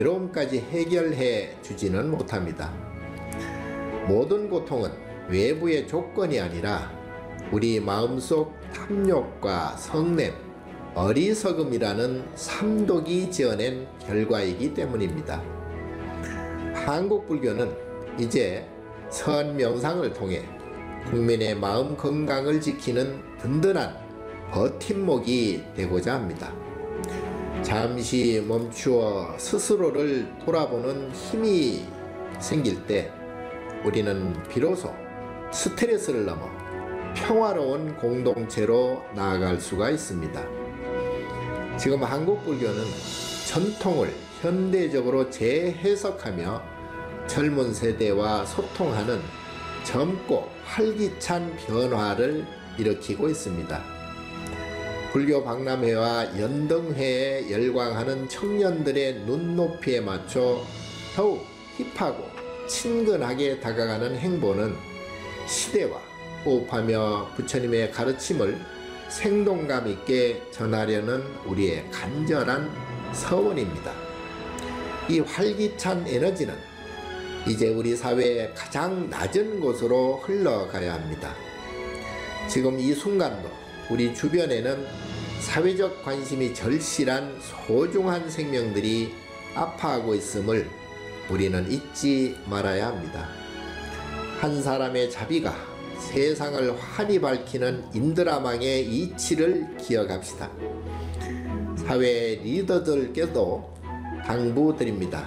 괴로움까지 해결해 주지는 못합니다. 모든 고통은 외부의 조건이 아니라 우리 마음속 탐욕과 성냄, 어리석음이라는 삼독이 지어낸 결과이기 때문입니다. 한국 불교는 이제 선 명상을 통해 국민의 마음 건강을 지키는 든든한 버팀목이 되고자 합니다. 잠시 멈추어 스스로를 돌아보는 힘이 생길 때 우리는 비로소 스트레스를 넘어 평화로운 공동체로 나아갈 수가 있습니다. 지금 한국 불교는 전통을 현대적으로 재해석하며 젊은 세대와 소통하는 젊고 활기찬 변화를 일으키고 있습니다. 불교 박람회와 연등회에 열광하는 청년들의 눈높이에 맞춰 더욱 힙하고 친근하게 다가가는 행보는 시대와 호흡하며 부처님의 가르침을 생동감 있게 전하려는 우리의 간절한 서원입니다. 이 활기찬 에너지는 이제 우리 사회의 가장 낮은 곳으로 흘러가야 합니다. 지금 이 순간도 우리 주변에는 사회적 관심이 절실한 소중한 생명들이 아파하고 있음을 우리는 잊지 말아야 합니다. 한 사람의 자비가 세상을 환히 밝히는 인드라망의 이치를 기억합시다. 사회 리더들께도 당부드립니다.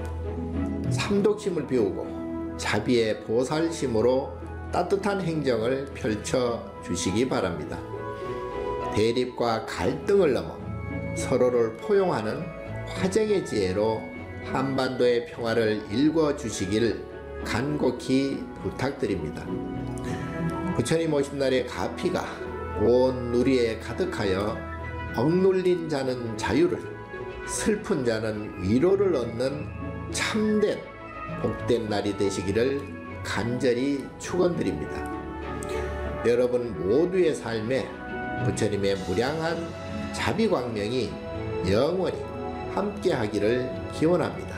삼독심을 배우고 자비의 보살심으로 따뜻한 행정을 펼쳐 주시기 바랍니다. 대립과 갈등을 넘어 서로를 포용하는 화정의 지혜로 한반도의 평화를 일궈 주시기를 간곡히 부탁드립니다. 부처님 오신 날의 가피가 온 누리에 가득하여 억눌린 자는 자유를, 슬픈 자는 위로를 얻는 참된 복된 날이 되시기를 간절히 축원드립니다. 여러분 모두의 삶에 부처님의 무량한 자비광명이 영원히 함께하기를 기원합니다.